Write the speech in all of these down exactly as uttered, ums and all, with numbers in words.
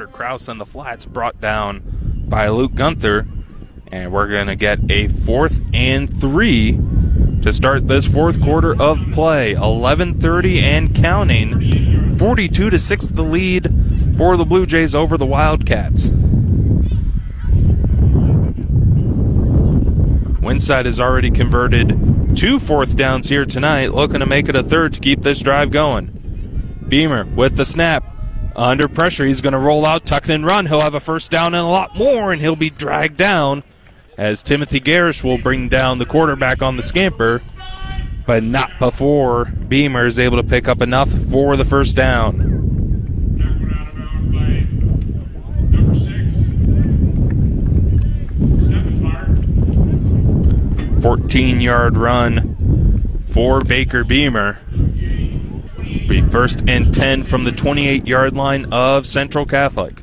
Parker Kraus in the flats, brought down by Luke Gunther. And we're going to get a fourth and three to start this fourth quarter of play. eleven thirty and counting. forty-two to six the lead for the Blue Jays over the Wildcats. Winside has already converted two fourth downs here tonight, looking to make it a third to keep this drive going. Beamer with the snap. Under pressure, he's going to roll out, tuck and run. He'll have a first down and a lot more, and he'll be dragged down as Timothy Garish will bring down the quarterback on the scamper, but not before Beamer is able to pick up enough for the first down. fourteen-yard run for Baker Beamer. Be first and ten from the twenty-eight-yard line of Central Catholic.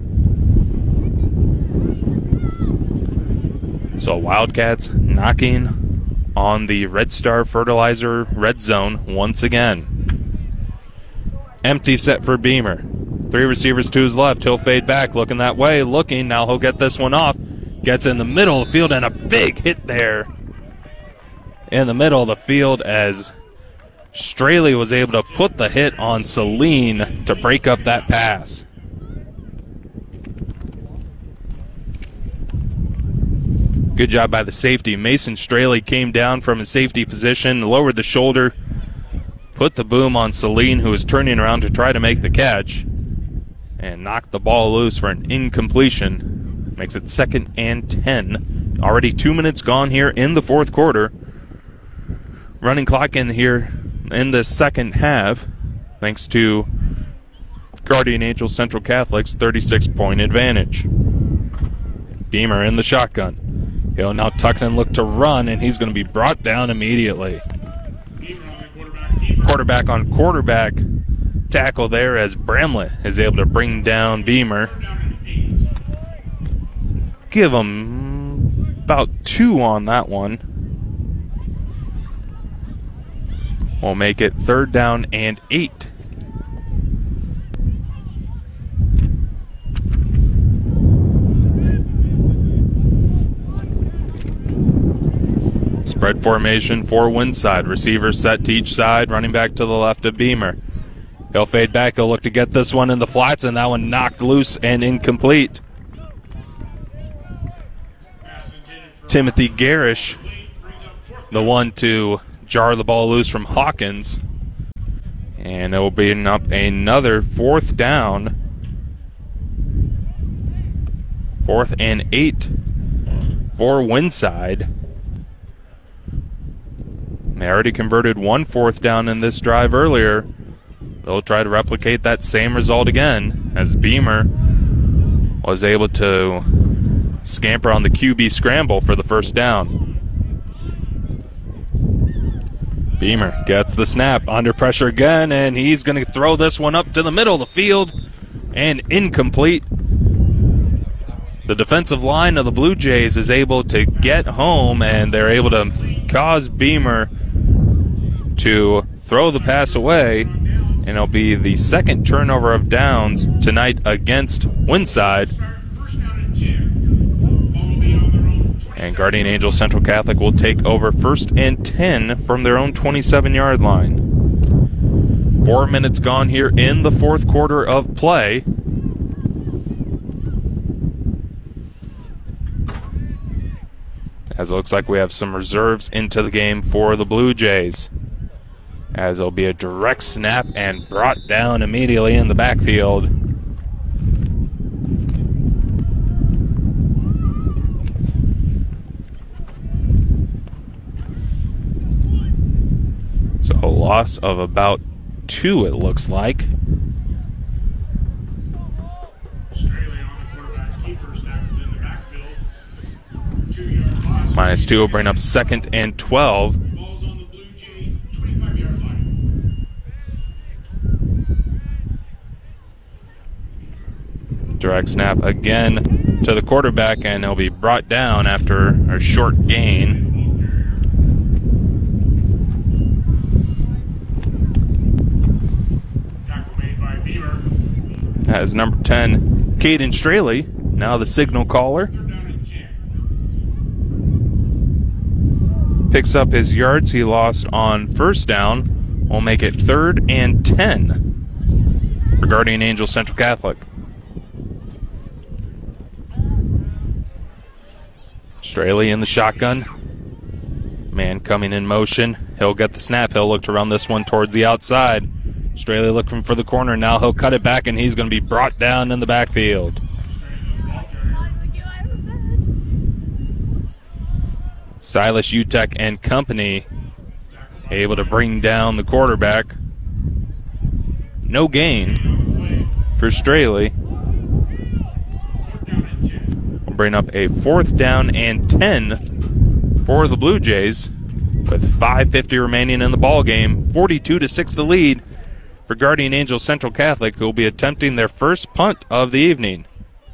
So Wildcats knocking on the Red Star Fertilizer red zone once again. Empty set for Beamer. Three receivers to his left. He'll fade back, looking that way, looking. Now he'll get this one off. Gets in the middle of the field, and a big hit there in the middle of the field as Straley was able to put the hit on Celine to break up that pass. Good job by the safety. Mason Straley came down from his safety position, lowered the shoulder, put the boom on Celine, who was turning around to try to make the catch, and knocked the ball loose for an incompletion. Makes it second and ten. Already two minutes gone here in the fourth quarter. Running clock in here in the second half, thanks to Guardian Angel Central Catholic's thirty-six point advantage. Beamer in the shotgun. He'll now tuck and look to run, and he's going to be brought down immediately. Quarterback on quarterback tackle there as Bramlett is able to bring down Beamer. Give him about two on that one. We'll make it third down and eight. Spread formation for Winside. Receivers set to each side, running back to the left of Beamer. He'll fade back. He'll look to get this one in the flats, and that one knocked loose and incomplete. Timothy Garish, the one to jar the ball loose from Hawkins, and it will be up another fourth down. Fourth and eight for Winside. They already converted one fourth down in this drive earlier. They'll try to replicate that same result again as Beamer was able to scamper on the Q B scramble for the first down. Beamer gets the snap, under pressure again, and he's going to throw this one up to the middle of the field, and incomplete. The defensive line of the Blue Jays is able to get home, and they're able to cause Beamer to throw the pass away, and it'll be the second turnover of downs tonight against Winside. And Guardian Angel Central Catholic will take over first and ten from their own twenty-seven-yard line. Four minutes gone here in the fourth quarter of play. As it looks like we have some reserves into the game for the Blue Jays. As it'll be a direct snap and brought down immediately in the backfield. So a loss of about two, it looks like. Minus two will bring up second and twelve. Direct snap again to the quarterback, and he'll be brought down after a short gain. As number ten, Caden Straley, now the signal caller. Picks up his yards he lost on first down. Will make it third and ten for Guardian Angels Central Catholic. Straley in the shotgun. Man coming in motion. He'll get the snap. He'll look to run this one towards the outside. Straley looking for the corner. Now he'll cut it back, and he's going to be brought down in the backfield. Silas Utek and company able to bring down the quarterback. No gain for Straley. We'll bring up a fourth down and ten for the Blue Jays with five fifty remaining in the ball game. forty-two to six the lead for Guardian Angels Central Catholic, who will be attempting their first punt of the evening.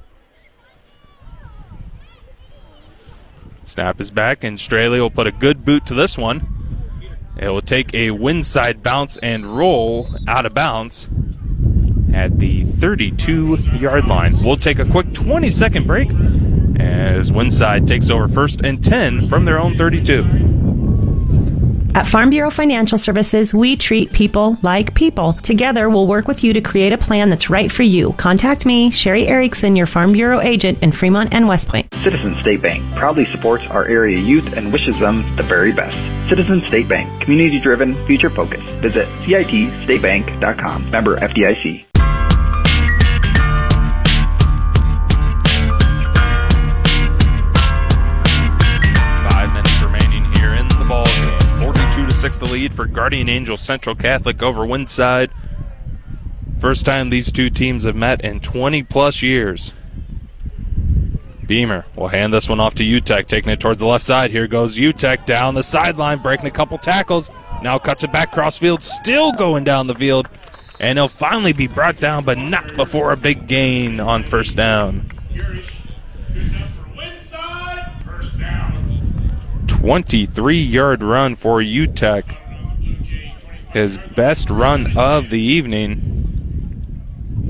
Snap is back, and Straley will put a good boot to this one. It will take a wind-side bounce and roll out of bounds at the thirty-two-yard line. We'll take a quick twenty-second break as Windside takes over first and ten from their own thirty-two. At Farm Bureau Financial Services, we treat people like people. Together, we'll work with you to create a plan that's right for you. Contact me, Sherry Erickson, your Farm Bureau agent in Fremont and West Point. Citizen State Bank proudly supports our area youth and wishes them the very best. Citizen State Bank, community-driven, future-focused. Visit C I T state bank dot com. Member F D I C. six the lead for Guardian Angels Central Catholic over Windside. First time these two teams have met in twenty plus years. Beamer will hand this one off to Utek, taking it towards the left side. Here goes Utek down the sideline, breaking a couple tackles. Now cuts it back cross field, still going down the field. And he'll finally be brought down, but not before a big gain on first down. twenty-three-yard run for Utek. His best run of the evening.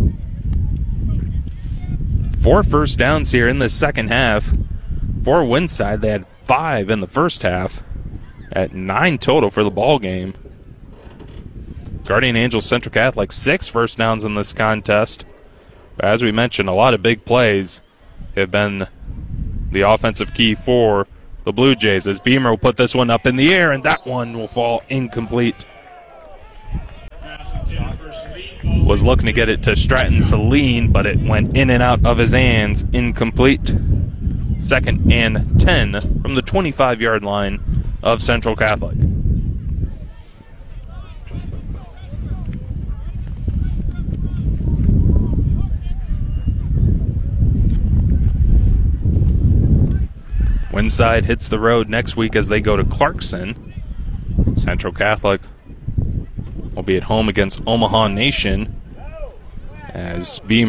Four first downs here in the second half. For Windside, they had five in the first half at nine total for the ball game. Guardian Angels Central Catholic, six first downs in this contest. But as we mentioned, a lot of big plays have been the offensive key for the Blue Jays, as Beamer will put this one up in the air, and that one will fall incomplete. Was looking to get it to Stratton Saline, but it went in and out of his hands. Incomplete. Second and ten from the twenty-five-yard line of Central Catholic. Windside hits the road next week as they go to Clarkson. Central Catholic will be at home against Omaha Nation as Beamer